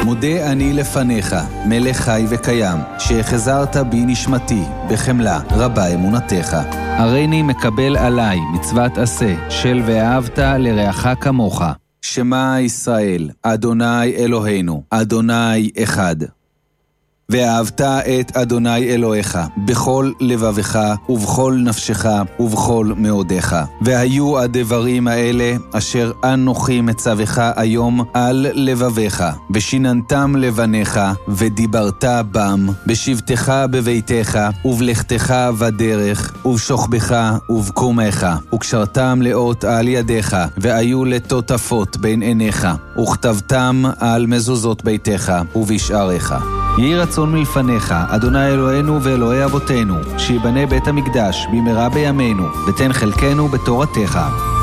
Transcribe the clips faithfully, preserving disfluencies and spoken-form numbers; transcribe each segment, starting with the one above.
מודה אני לפניך, מלך חי וקיים, שהחזרת בי נשמתי, בחמלה רבה אמונתך. הריני מקבל עליי מצוות עשה, של ואהבת לרעך כמוך. שמע ישראל, אדוני אלוהינו, אדוני אחד. ואהבת את אדוני אלוהיך בכל לבבך ובכל נפשך ובכל מאודך. והיו הדברים האלה אשר אנוכי מצווך היום על לבביך, ושיננתם לבניך, ודיברת בם, בשבתך בביתך, ובלכתך בדרך, ובשוכבך ובקומך, וקשרתם לאות על ידיך, והיו לטוטפות בין עיניך, וכתבתם על מזוזות ביתך ובשעריך. יהי רצון מלפניך, אדוני אלוהינו ואלוהי אבותינו, שיבנה בית המקדש במהרה בימינו, ותן חלקנו בתורתך.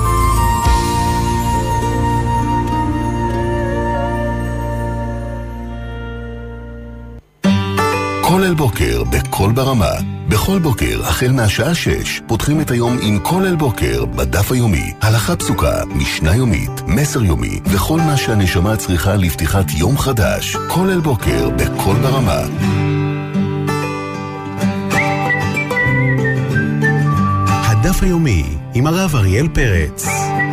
כולל בוקר בכל ברמה. בכל בוקר, החל מהשעה שש, פותחים את היום עם כולל בוקר בדף היומי. הלכה פסוקה, משנה יומית, מסר יומי, וכל מה שהנשמה צריכה לפתיחת יום חדש. כולל בוקר בכל ברמה. הדף היומי עם הרב אריאל פרץ.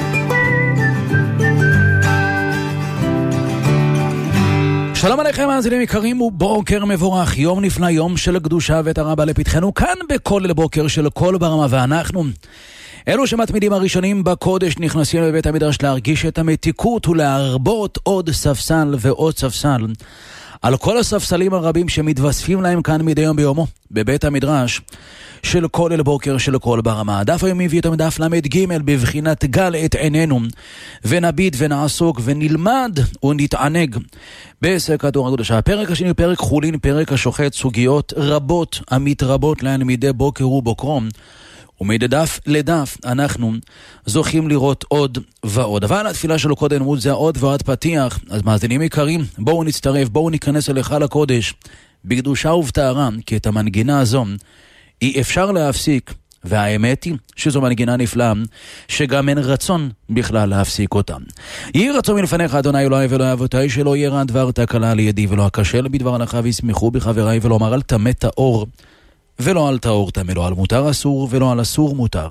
שלום עליכם מאזינים יקרים ובוקר מבורך, יום נפלא, יום של קדושה ותרבה לפתחנו כאן בכולל בוקר של כל ברמה, ואנחנו אלו שמתמידים הראשונים בקודש נכנסים לבית המדרש להרגיש את המתיקות ולהרבות עוד ספסל ועוד ספסל על כל הספסלים הרבים שמתווספים להם כאן מדי יום ביומו בבית המדרש של כולל בוקר של כל ברמה. הדף היומי הביא אותם דף למד ג' בבחינת גל את עינינו, ונביט ונעסוק ונלמד ונתענג בעסק התורה הקדושה. הפרק השני פרק חולין, פרק השוחט סוגיות רבות המתרבות להן מדי בוקר ובוקרום, ומדי דף לדף אנחנו זוכים לראות עוד ועוד. אבל התפילה שלו קודם מול זה עוד ועוד פתיח. אז מאזינים יקרים, בואו נצטרף, בואו ניכנס אליך לקודש בקדושה ובטהרה, כי את המנגינה הזו אי אפשר להפסיק, והאמת היא שזו מנגינה נפלאה שגם אין רצון בכלל להפסיק אותה. יהי רצון מלפניך אדוני אלוהי ואלוהי אבותיי, שלא יהיה רע דבר תקלה לידי ולא אכשל בדבר הלכה, וישמחו בחבריי, ולא אמר אל תמה טהור ולא אל טהור תמה, לא על מותר אסור ולא על אסור מותר.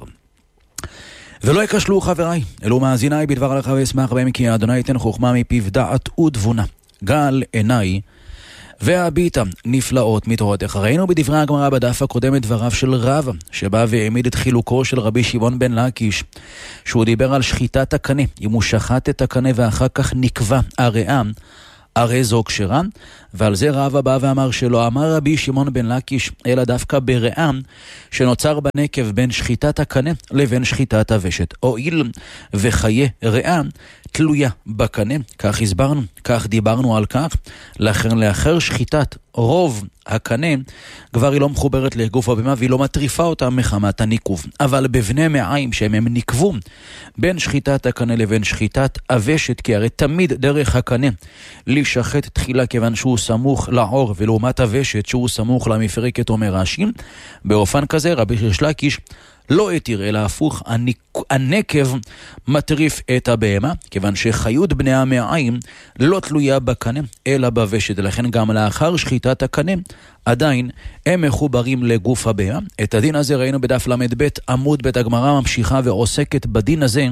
ולא יקשלו חבריי אלו מאזיניי בדבר הלכה, וישמח בהם, כי אדוני ייתן חוכמה מפיו דעת ותבונה. גל עיניי והביטה נפלאות מתורתך. ראינו בדברי הגמרא בדף הקודם את דבריו של רב, שבא והעמיד את חילוקו של רבי שמעון בן לקיש, שהוא דיבר על שחיטת הקנה. אם הוא שחט את הקנה ואחר כך נקבע הריאה, הרי זו כשרה. ועל זה רב הבא ואמר שלא אמר רבי שמעון בן לקיש, אלא דווקא בריאה שנוצר בנקב בין שחיטת הקנה לבין שחיטת הוושת. הואיל וחיי ריאה תלויה בקנה, כך הסברנו, כך דיברנו על כך, לכן לאחר שחיטת רוב הקנה כבר היא לא מחוברת לגוף הבמה והיא לא מטריפה אותה מחמת הניקוב. אבל בבני מעיים שהם הם ניקבו בין שחיטת הקנה לבין שחיטת הוושת, כי הרי תמיד דרך הקנה לשחט תחילה כיוון שהוא סמוך לעור, ולעומת הוושת שהוא סמוך למפרקת אומר רש"י, באופן כזה רבי ריש לקיש לא התיר, אלא הפוך, הנקב מטריף את הבהמה, כיוון שחיות בני המעיים לא תלויה בקנה אלא בוושת, לכן גם לאחר שחיטת הקנה עדיין הם מחוברים לגוף הבהמה. את הדין הזה ראינו בדף למד ב' עמוד ב'. הגמרא ממשיכה ועוסקת בדין הזה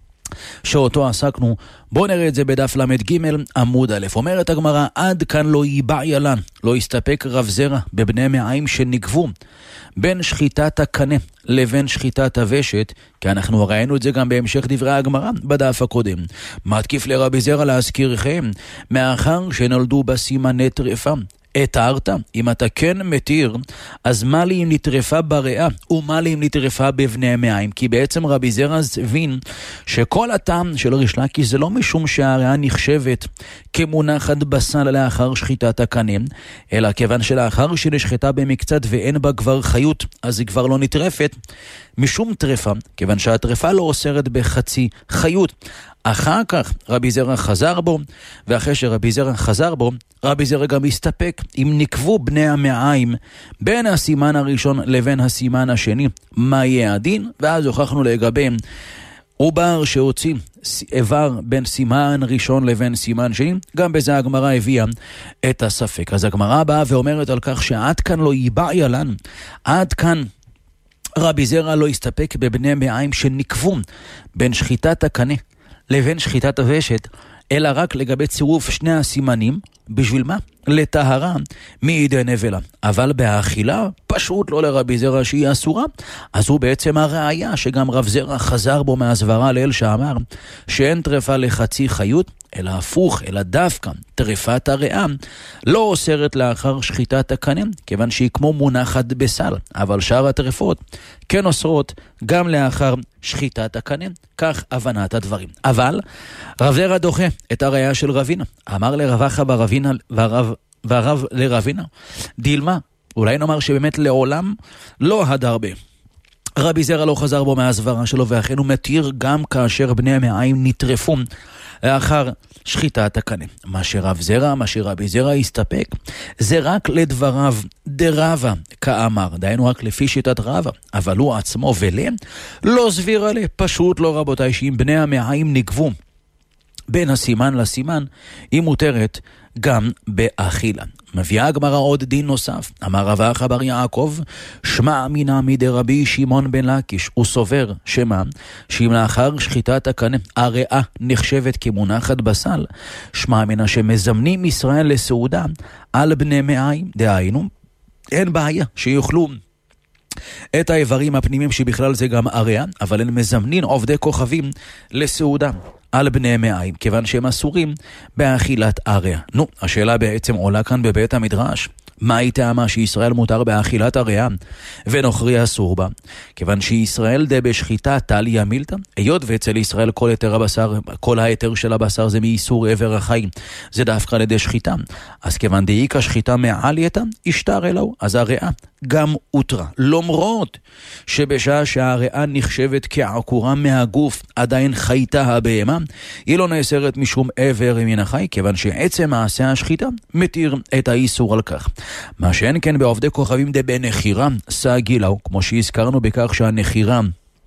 שאותו עסקנו. בואו נראה את זה בדף למד ג' עמוד א'. אומרת הגמרא, עד כאן לא ייבעיה לן, לא יסתפק רב זרע בבני מעיים שנקבו בין שחיטת הקנה לבין שחיטת הוושת, כי אנחנו ראינו את זה גם בהמשך דברי הגמרא בדף הקודם. מתקיף לרבי זרע להזכירכם, מאחר שנולדו בסימני טרפה, התארת, אם אתה כן מתיר, אז מה לי אם נטרפה בריאה ומה לי אם נטרפה בבני מעיים? כי בעצם רבי זרע הבין שכל הטעם של ריש לקיש זה לא משום שהריאה נחשבת כמונחת בסל לאחר שחיטת הקנה, אלא כיוון שלאחר שנשחטה במקצת ואין בה כבר חיות, אז היא כבר לא נטרפת משום טרפה, כיוון שהטרפה לא אוסרת בחצי חיות. אחר כך רבי זרע חזר בו, ואחרי שרבי זרע חזר בו, רבי זרע גם הסתפק אם נקבו בני המעיים בין הסימן הראשון לבין הסימן השני, מה יהיה הדין? ואז הוכחנו לגביהם עובר שהוציא איבר בין סימן ראשון לבין סימן שני, גם בזה הגמרא הביאה את הספק. אז הגמרא באה ואומרת על כך שעד כאן לא ייבעיה לנו, עד כאן רבי זרע לא הסתפק בבני מעיים שנקבו בין שחיטת הקנה לבין שחיטת הוושת, אלא רק לגבי צירוף שני הסימנים. בשביל מה? לטהרה מידי נבלה. אבל באכילה פשוט לא לרבי זרע שהיא אסורה. אז הוא בעצם הראיה שגם רב זרע חזר בו מהסברה לאל שאמר שאין טרפה לחצי חיות, אלא הפוך, אלא דווקא טרפת הריאה לא אוסרת לאחר שחיטת הקנה, כיוון שהיא כמו מונחת בסל, אבל שאר הטרפות כן אוסרות גם לאחר שחיטת הקנה. כך הבנת הדברים. אבל רב זרע דוחה את הראיה של רבינה. אמר לרבחה ברבינה והרב, והרב לרבינה, דילמה, אולי נאמר שבאמת לעולם לא הדר בה. רבי זרע לא חזר בו מהסברה שלו, ואכן הוא מתיר גם כאשר בני המעיים נטרפו לאחר שחיטת הקנה. מה שרב זרע, מה שרבי זרע הסתפק, זה רק לדבריו דרבה כאמר, דיינו רק לפי שיטת רבה, אבל הוא עצמו ולה לא סביר עליה. פשוט לא, רבותיי, שאם בני המעיים נגבו בין הסימן לסימן, היא מותרת גם באכילה. מביאה הגמרא עוד דין נוסף. אמר רב אחא בר יעקב, שמע אמינא מדרבי שמעון בן לקיש, הוא סובר שמה שאם לאחר שחיטת הקנה הריאה נחשבת כמונחת בסל, שמע אמינא שמזמנים ישראל לסעודה על בני מעיים, דהיינו אין בעיה שיוכלו את האיברים הפנימיים שבכלל זה גם הריאה, אבל הם מזמנים עובדי כוכבים לסעודה על בני מעיים, כיוון שהם אסורים באכילת הריאה. נו, השאלה בעצם עולה כאן בבית המדרש, מהי טעמה שישראל מותר באכילת הריאה ונוכרי אסור בה? כיוון שישראל דה בשחיטה טליה מילתא, היות ואצל ישראל כל היתר הבשר, כל היתר של הבשר זה מאיסור עבר החי, זה דווקא על ידי שחיטה. אז כיוון דאיקה שחיטה מעלייתא, ישתר אלוהו, אז הריאה גם הותרה. למרות שבשעה שהריאה נחשבת כעקורה מהגוף, עדיין חייתה הבהמה, היא לא נאסרת משום עבר מן החי, כיוון שעצם מעשה השחיטה מתיר את האיסור על כך. מה שאין כן בעובדי כוכבים דה בנחירה סגילאו, כמו שהזכרנו בכך שהנחירה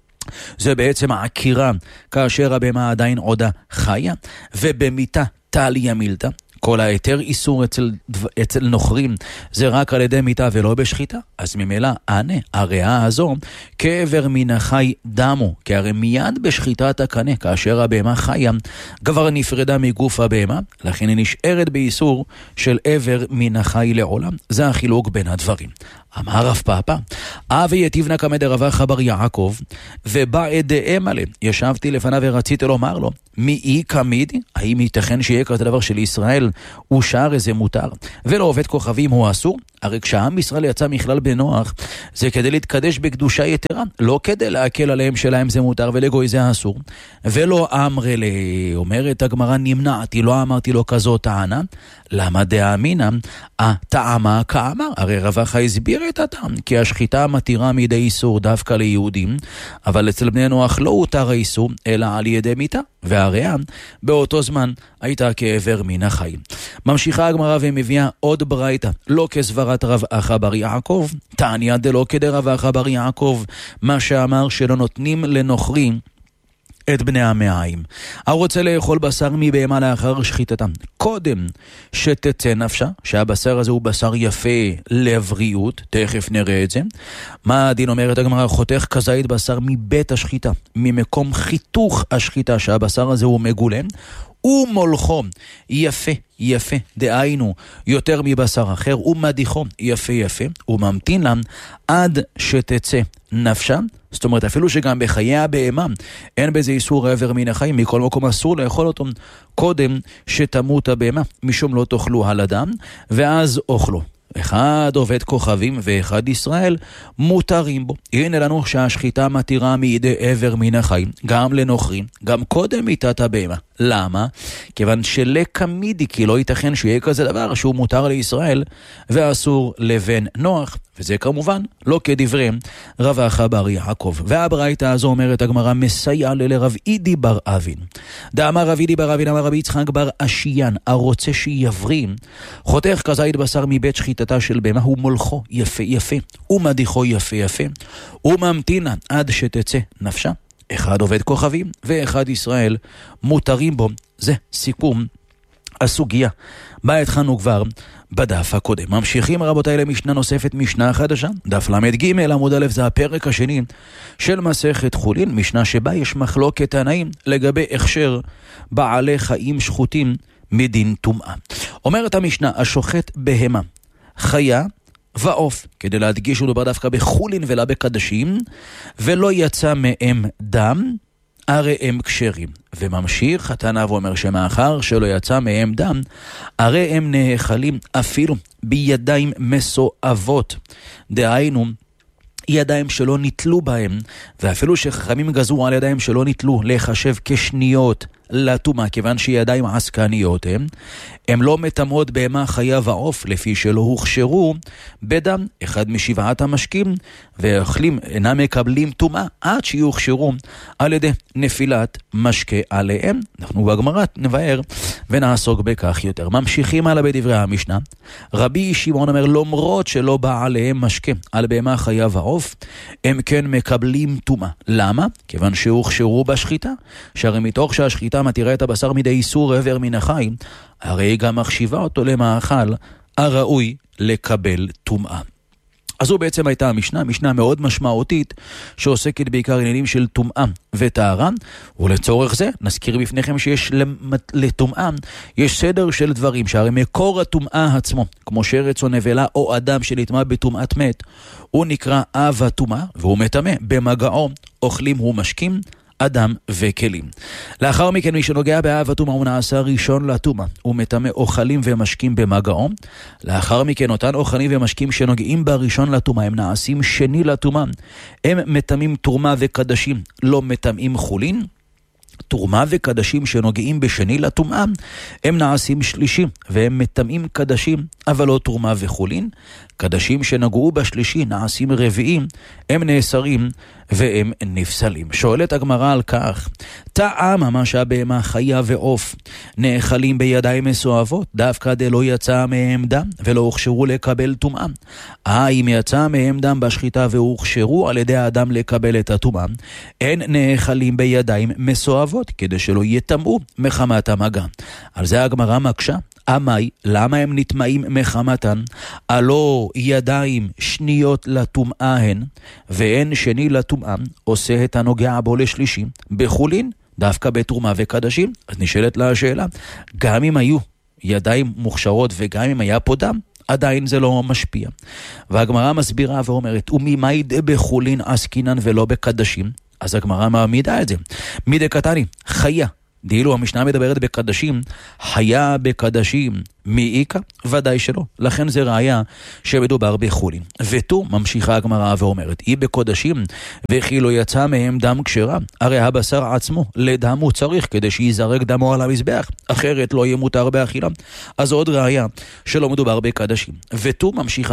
זה בעצם העקירה כאשר הבהמה עדיין עודה חיה, ובמיתה טליה מילתא, כל היתר איסור אצל, אצל נוכרים זה רק על ידי מיתה ולא בשחיטה, אז ממילא ענה הריאה הזו כעבר מן החי דמו, כי הרי מיד בשחיטת הקנה כאשר הבהמה חיה כבר נפרדה מגוף הבהמה, לכן היא נשארת באיסור של עבר מן החי לעולם. זה החילוק בין הדברים. אמר רב פאפא, אבי יתיבנה כמא דרב אחא בר יעקב ובא אדאם עליהם, ישבתי לפניו ורציתי לומר לו, מי אי כמידי? האם ייתכן שיהיה כזה דבר של ישראל הוא שער איזה מותר ולא עובד כוכבים הוא אסור? הרי כשעם ישראל יצא מכלל בנוח זה כדי להתקדש בקדושה יתרה, לא כדי להקל עליהם שלהם זה מותר ולגוי זה אסור. ולא אמרי לי, אומרת הגמרא, נמנעתי, לא אמרתי לו כזאת טענה. למה דאמינא? הטעמה כאמר, הרי רב אחא הסביר את הטעם, כי השחיטה מתירה מידי איסור דווקא ליהודים, אבל אצל בני נוח לא הותר האיסור אלא על ידי מיתה, והריאה באותו זמן הייתה כעבר מן החיים. ממשיכה הגמרא ומביאה עוד ברייתא, לא כסברת רב אחא בר יעקב, תעניא דלא כדרב אחא בר יעקב, מה שאמר שלא נותנים לנוכרים את בני המעיים. הרוצה לאכול בשר מבהמה לאחר שחיטתם, קודם שתצא נפשה, שהבשר הזה הוא בשר יפה לבריאות, תכף נראה את זה. מה הדין? אומרת הגמרא, חותך כזית בשר מבית השחיטה, ממקום חיתוך השחיטה, שהבשר הזה הוא מגולם, ומולכו יפה יפה, דהיינו יותר מבשר אחר, ומדיחו יפה יפה, וממתין להם עד שתצא נפשה. זאת אומרת, אפילו שגם בחיי הבהמה אין בזה איסור עבר מן החיים, מכל מקום אסור לאכול אותו קודם שתמות הבהמה, משום לא תאכלו על אדם ואז אוכלו. אחד עובד כוכבים ואחד ישראל מותרים בו. הנה לנו שהשחיטה מתירה מידי עבר מן החיים, גם לנוכרים, גם קודם מיתת הבהמה. למה? כיוון שלקמידי, כי לא ייתכן שיהיה כזה דבר שהוא מותר לישראל ואסור לבן נוח, וזה כמובן לא כדברי רב אחא בר יעקב. והברייתא הזו אומרת הגמרא, מסייע לרב אידי בר אבין. דאמר רב אידי בר אבין, אמר רבי יצחק בר אשיין, הרוצה שיבריא, חותך כזית בשר מבית שחיטתה של בהמה, הוא מולכו יפה יפה, ומדיחו יפה יפה, וממתינה עד שתצא נפשה. אחד עובד כוכבים ואחד ישראל, מותרים בו. זה סיכום הסוגיה. בה התחלנו כבר בדף הקודם. ממשיכים רבותיי למשנה נוספת, משנה חדשה. דף למד ג' עמוד א', זה הפרק השני של מסכת חולין, משנה שבה יש מחלוקת תנאים לגבי הכשר בעלי חיים שחוטים מדין טומאה. אומרת המשנה, השוחט בהמה, חיה ועוף, כדי להדגיש הוא דבר דווקא בחולין ולא בקדשים, ולא יצא מהם דם, הרי הם כשרים. וממשיך התנא ואומר שמאחר שלא יצא מהם דם, הרי הם נאכלים אפילו בידיים מסואבות, דהיינו ידיים שלא נטלו בהם, ואפילו שחכמים גזרו על ידיים שלא נטלו לחשב כשניות לטומאה, כיוון שידיים עסקניות הם, הם לא מטמאות בהמה, חיה ועוף, לפי שלא הוכשרו בדם אחד משבעת המשקים, ואוכלים אינם מקבלים טומאה עד שיוכשרו על ידי נפילת משקה עליהם. אנחנו בגמרא נבהר ונעסוק בכך יותר. ממשיכים הלאה בדברי המשנה. רבי שמעון אומר, למרות שלא בא עליהם משקה על בהמה, חיה ועוף, הם כן מקבלים טומאה. למה? כיוון שהוכשרו בשחיטה, שהרי מתוך שהשחיטה מתירה את הבשר מידי איסור עבר מן החי, הרי היא גם מחשיבה אותו למאכל הראוי לקבל טומאה. אז זו בעצם הייתה המשנה, משנה מאוד משמעותית, שעוסקת בעיקר עניינים של טומאה וטהרה, ולצורך זה נזכיר בפניכם שיש לטומאה, יש סדר של דברים, שהרי מקור הטומאה עצמו, כמו שרץ או נבלה או אדם שנטמא בטומאת מת, הוא נקרא אב הטומאה, והוא מטמא במגעו, אוכלים הוא משקים, אדם וכלים. לאחר מכן מי שנוגע באב הטומאה הוא נעשה ראשון לטומאה, הוא מטמא אוכלים ומשקים במגעו. לאחר מכן אותן אוכלים ומשקים שנוגעים בראשון לטומאה הם נעשים שני לטומאה, הם מטמאים תרומה וקדשים, לא מטמאים חולין. תרומה וקדשים שנוגעים בשני לטומאה הם נעשים שלישי, והם מטמאים קדשים אבל לא תרומה וחולין. קדשים שנגעו בשלישי נעשים רביעים, הם נאסרים והם נפסלים. שואלת הגמרא על כך, טעם מה שהבהמה, חיה ועוף נאכלים בידיים מסואבות, דווקא דלא יצא מהם דם ולא הוכשרו לקבל טומאה. האם יצא מהם דם בשחיטה והוכשרו על ידי האדם לקבל את הטומאה, אין נאכלים בידיים מסואבות כדי שלא יטמאו מחמת המגע. על זה הגמרא מקשה. אמי, למה הם נטמאים מחמתן? הלא ידיים שניות לטומאה הן, ואין שני לטומאה עושה את הנוגע בו לשלישי בחולין, דווקא בתרומה וקדשים. אז נשאלת לה השאלה, גם אם היו ידיים מוכשרות וגם אם היה פה דם, עדיין זה לא משפיע. והגמרא מסבירה ואומרת, וממאי בחולין עסקינן ולא בקדשים? אז הגמרא מעמידה את זה. מידי קטני, חיה. דהילו המשנה מדברת בקדשים, חיה בקדשים מאיקה? ודאי שלא. לכן זה ראיה שמדובר בחולין. ותו ממשיכה הגמרא ואומרת, היא בקודשים וכי לא יצא מהם דם כשרה, הרי הבשר עצמו לדם הוא צריך כדי שיזרק דמו על המזבח, אחרת לא יהיה מותר באכילה. אז עוד ראיה שלא מדובר בקדשים. ותו ממשיכה